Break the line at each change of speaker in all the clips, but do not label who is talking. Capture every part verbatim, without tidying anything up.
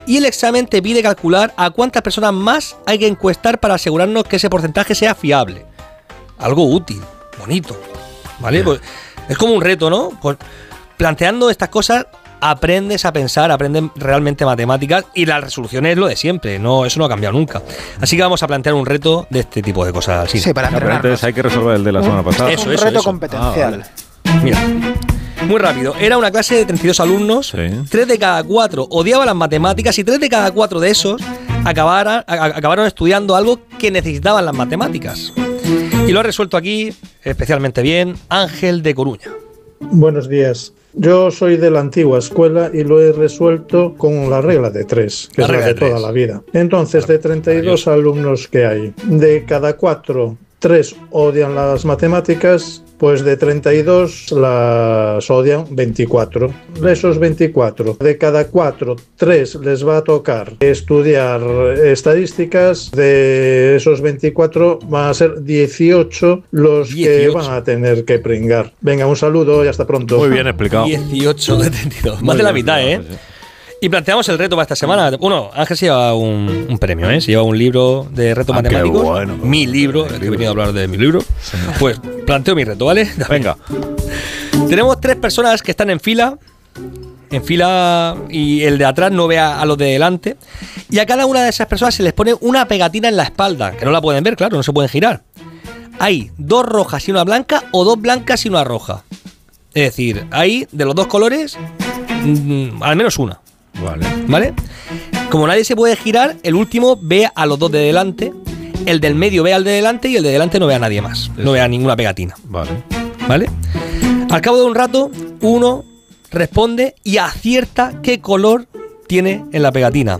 y el examen te pide calcular a cuántas personas más hay que encuestar para asegurarnos que ese porcentaje sea fiable. Algo útil, bonito, ¿vale? Pues es como un reto, ¿no? Pues planteando estas cosas aprendes a pensar, aprendes realmente matemáticas y la resolución es lo de siempre, no, eso no ha cambiado nunca. Así que vamos a plantear un reto de este tipo de cosas así.
Sí, para
entrenarnos. Hay que resolver el de la semana pasada.
Eso,
un
eso,
reto
eso.
competencial.
Ah, vale. Mira, muy rápido. Era una clase de treinta y dos alumnos,
sí.
tres de cada cuatro odiaban las matemáticas y tres de cada cuatro de esos acabaron, acabaron estudiando algo que necesitaban las matemáticas. Y lo ha resuelto aquí especialmente bien Ángel de Coruña.
Buenos días. Yo soy de la antigua escuela y lo he resuelto con la regla de tres, que
la
es la de, de toda la vida. Entonces, de treinta y dos alumnos que hay, de cada cuatro, tres odian las matemáticas, pues de treinta y dos las odian veinticuatro. De esos veinticuatro, de cada cuatro, tres les va a tocar estudiar estadísticas. De esos veinticuatro van a ser dieciocho los dieciocho que van a tener que pringar. Venga, un saludo y hasta pronto.
Muy bien explicado.
dieciocho de treinta y dos. Más de la mitad, ¿eh? Y planteamos el reto para esta semana. Bueno, Ángel se lleva un, un premio, ¿eh? Se lleva un libro de reto ah, matemáticos. Bueno. Mi libro, el que he venido a hablar de mi libro. Sí. Pues planteo mi reto, ¿vale?
Venga.
Tenemos tres personas que están en fila. En fila y el de atrás no ve a, a los de delante. Y a cada una de esas personas se les pone una pegatina en la espalda, que no la pueden ver, claro, no se pueden girar. Hay dos rojas y una blanca o dos blancas y una roja. Es decir, hay de los dos colores mmm, al menos una.
Vale.
¿Vale? Como nadie se puede girar, el último ve a los dos de delante, el del medio ve al de delante y el de delante no ve a nadie más. No ve a ninguna pegatina.
Vale.
¿Vale? Al cabo de un rato, uno responde y acierta qué color tiene en la pegatina.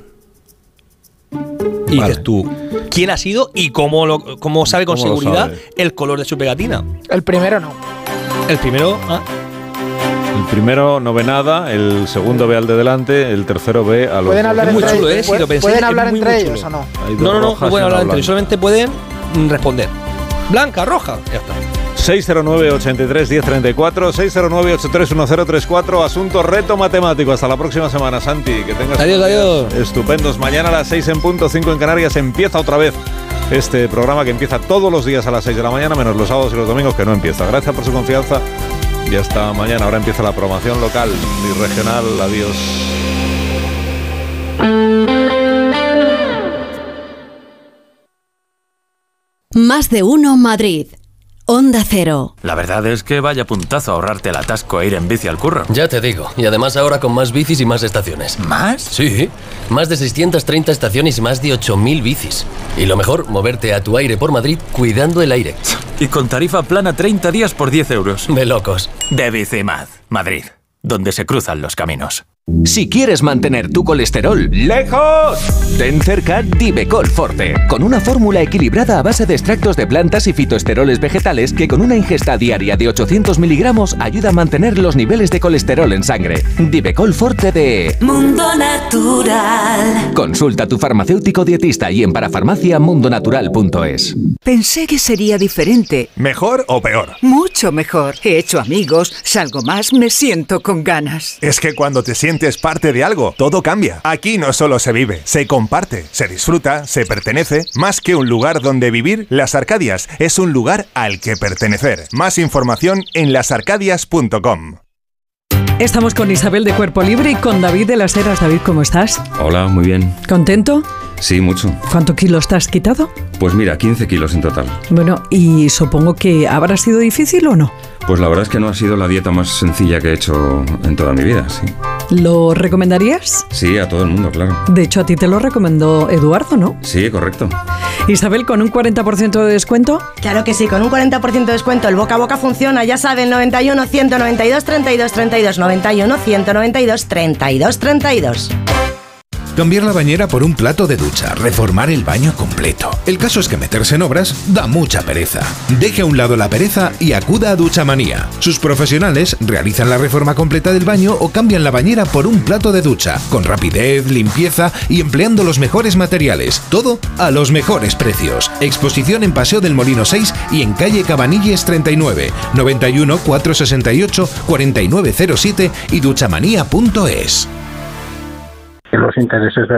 Y vale. Dices tú, ¿quién ha sido y cómo, lo, cómo sabe con ¿Cómo seguridad el color de su pegatina?
El primero no.
El primero... Ah,
El primero no ve nada, el segundo ve al de delante, el tercero ve a los...
¿Pueden hablar
es muy
entre
chulo,
ellos?
¿eh? Si lo pensáis,
¿Pueden hablar
muy,
entre
muy
ellos o no?
No, no, no, no pueden hablar entre ellos, solamente pueden responder. Blanca, roja, ya está.
seis cero nueve, ochenta y tres, diez treinta y cuatro, seis cero nueve, ochenta y tres, diez treinta y cuatro, asunto reto matemático. Hasta la próxima semana, Santi. Que tengas
adiós, adiós.
Estupendos. Mañana a las seis en punto, cinco en Canarias, empieza otra vez este programa que empieza todos los días a las seis de la mañana, menos los sábados y los domingos que no empieza. Gracias por su confianza y hasta mañana. Ahora empieza la programación local y regional. Adiós.
Más de uno Madrid. Onda Cero.
La verdad es que vaya puntazo ahorrarte el atasco e ir en bici al curro.
Ya te digo, y además ahora con más bicis y más estaciones.
¿Más?
Sí, más de seiscientas treinta estaciones y más de ocho mil bicis. Y lo mejor, moverte a tu aire por Madrid cuidando el aire.
Y con tarifa plana treinta días por diez euros.
De locos.
De Bicimad, Madrid, donde se cruzan los caminos.
Si quieres mantener tu colesterol lejos, ten cerca Divecol Forte, con una fórmula equilibrada a base de extractos de plantas y fitoesteroles vegetales que con una ingesta diaria de ochocientos miligramos ayuda a mantener los niveles de colesterol en sangre. Divecol Forte de
Mundo Natural.
Consulta a tu farmacéutico dietista y en parafarmacia mundonatural punto es.
Pensé que sería diferente.
¿Mejor o peor?
Mucho mejor. He hecho amigos, salgo más, me siento con ganas.
Es que cuando te sientes parte de algo, todo cambia. Aquí no solo se vive, se comparte, se disfruta, se pertenece. Más que un lugar donde vivir, Las Arcadias es un lugar al que pertenecer. Más información en las arcadias punto com.
Estamos con Isabel de Cuerpo Libre y con David de Las Heras. David, ¿cómo estás?
Hola, muy bien.
¿Contento?
Sí, mucho.
¿Cuántos kilos te has quitado?
Pues mira, quince kilos en total.
Bueno, y supongo que habrá sido difícil o no.
Pues la verdad es que no ha sido la dieta más sencilla que he hecho en toda mi vida, sí.
¿Lo recomendarías?
Sí, a todo el mundo, claro.
De hecho, a ti te lo recomendó Eduardo, ¿no?
Sí, correcto.
Isabel, ¿con un cuarenta por ciento de descuento?
Claro que sí, con un cuarenta por ciento de descuento. El boca a boca funciona, ya saben, noventa y uno, ciento noventa y dos, treinta y dos, treinta y dos, noventa y uno, ciento noventa y dos, treinta y dos, treinta y dos.
Cambiar la bañera por un plato de ducha, reformar el baño completo. El caso es que meterse en obras da mucha pereza. Deje a un lado la pereza y acuda a Duchamanía. Sus profesionales realizan la reforma completa del baño o cambian la bañera por un plato de ducha, con rapidez, limpieza y empleando los mejores materiales. Todo a los mejores precios. Exposición en Paseo del Molino seis y en calle Cabanilles treinta y nueve, noventa y uno, cuatrocientos sesenta y ocho, cuarenta y nueve cero siete y duchamanía punto es.
Los intereses de